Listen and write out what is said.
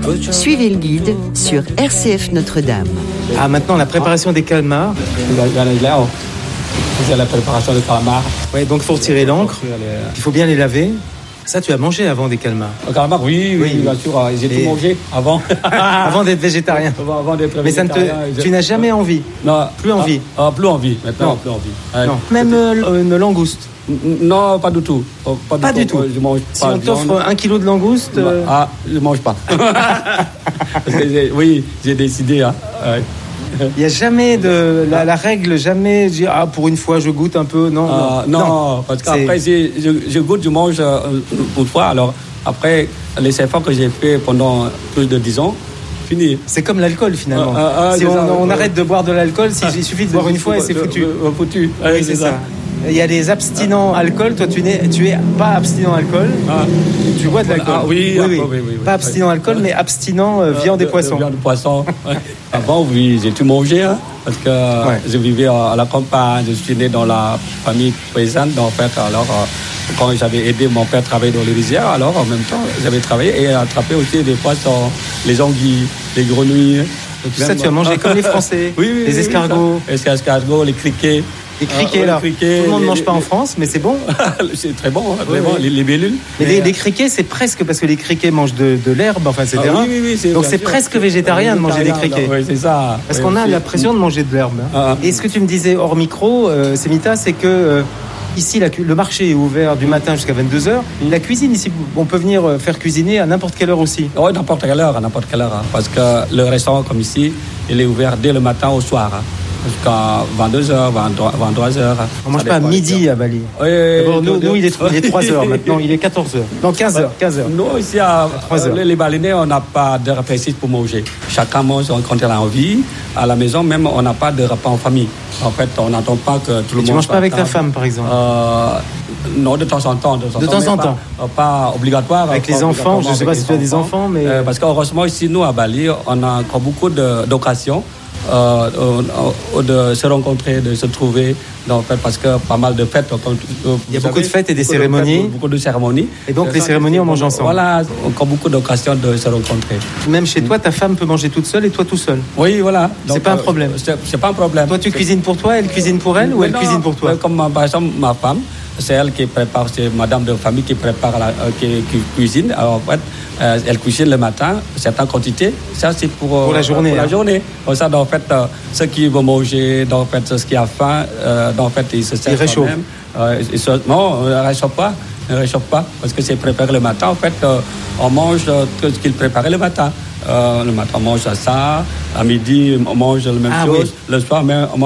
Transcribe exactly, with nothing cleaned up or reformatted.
Suivez le guide sur R C F Notre-Dame. Ah, maintenant la préparation des calmars. C'est la préparation des calmars. Ouais, donc il faut retirer l'encre. Il faut bien les laver. Ça, tu as mangé avant des calmars? Le calmar, oui, oui, oui, bien sûr. J'ai Et... tout mangé avant. Avant d'être végétarien. Avant, avant d'être Mais ça ne te... tu n'as jamais envie? Non. Plus envie? Ah, ah, plus envie. Maintenant, non. Plus envie. Ouais. Non. Même euh, une langouste? Non, pas du tout. Pas du, pas du tout. tout. Je mange si pas on t'offre un kilo de langouste euh... Ah, je ne mange pas. Oui, j'ai décidé. Hein. Ouais. Il n'y a jamais de la, la règle, jamais dire ah pour une fois je goûte un peu, non. Euh, non, non, parce qu'après je, je goûte, je mange euh, une fois. Alors après les efforts que j'ai fait pendant plus de dix ans, fini. C'est comme l'alcool finalement. Euh, euh, si on, ça, on euh, arrête de boire de l'alcool, si, il suffit de boire une fois et c'est foutu. Euh, foutu. Oui, c'est, c'est ça. ça. Il y a des abstinents alcool. Toi, tu n'es, tu es pas abstinent alcool. Ah. Tu bois de l'alcool. Ah, oui, oui, oui, oui. oui, oui, oui. Pas abstinent alcool, mais abstinent euh, viande euh, et poisson. Viande et poisson. Avant, oui, j'ai tout mangé, hein, parce que ouais. je vivais à la campagne. Je suis né dans la famille paysanne. En fait, alors euh, quand j'avais aidé mon père à travailler dans les rizières, alors en même temps, j'avais travaillé et attrapé aussi des poissons, les anguilles, les grenouilles. Tout ça, tu as mangé comme les Français. Oui, oui, les oui, escargots. Les escargots, les criquets. Les criquets, là. Tout le monde ne mange pas en France, mais c'est bon. C'est très bon, hein, oui, vraiment, oui. Les, les bellules. Mais, mais les, les criquets, c'est presque parce que les criquets mangent de, de l'herbe, enfin, et cetera. Ah, oui, oui, oui, c'est donc c'est sûr. Presque végétarien de manger des criquets. Oui, c'est ça. Parce oui, qu'on a c'est... l'impression de manger de l'herbe. Ah. Et ce que tu me disais hors micro, euh, Semita, c'est que euh, ici, la, le marché est ouvert du matin jusqu'à vingt-deux heures. Mm. La cuisine, ici, on peut venir faire cuisiner à n'importe quelle heure aussi. Oui, n'importe quelle heure, à n'importe quelle heure. Hein, parce que le restaurant, comme ici, il est ouvert dès le matin au soir. Hein. Jusqu'à vingt-deux heures, vingt-trois heures. On ne mange pas à midi à Bali. Oui, D'abord, nous, nous, il est, il est trois heures maintenant, il est quatorze heures. Non, quinze heures. quinze heures. Nous, ici, à euh, les Balinais, on n'a pas d'heure précise pour manger. Chacun mange quand il a envie. À la maison, même, on n'a pas de repas en famille. En fait, on n'attend pas que tout le monde... Tu ne manges pas avec ta femme, par exemple euh, Non, de temps en temps. De temps, de temps en temps. Pas, pas obligatoire. Avec pas les enfants, je ne sais pas si tu as des enfants, mais... Euh, parce qu'heureusement, ici, nous, à Bali, on a encore beaucoup de, d'occasions. Euh, euh, de se rencontrer, de se trouver, en fait, parce que pas mal de fêtes. Comme, euh, il y a beaucoup savez, de fêtes et des cérémonies. De fêtes, beaucoup de cérémonies. Et donc, les cérémonies, on mange ensemble. Voilà, encore beaucoup d'occasions de se rencontrer. Même chez toi, ta femme peut manger toute seule et toi tout seul. Oui, voilà. Donc, c'est pas un problème. C'est, c'est pas un problème. Toi, tu cuisines pour toi, elle cuisine pour elle, ou elle non, cuisine pour toi? Comme par exemple, ma femme, c'est elle qui prépare, c'est madame de famille qui prépare, la, euh, qui, qui cuisine. Alors, en fait, euh, elle cuisine le matin, certaines quantités. Ça, c'est pour, pour la journée. Euh, pour hein. la journée. Comme ça, en fait, euh, ceux qui vont manger, en fait, ceux qui ont faim, euh, en fait, ils se servent. Ils réchauffent. Euh, ils se, non, on ne réchauffe pas. On ne réchauffe pas parce que c'est préparé le matin. En fait, euh, on mange euh, ce qu'ils préparaient le matin. Euh, le matin, on mange ça. À midi, on mange la même ah, chose. Oui. Le soir, même, on mange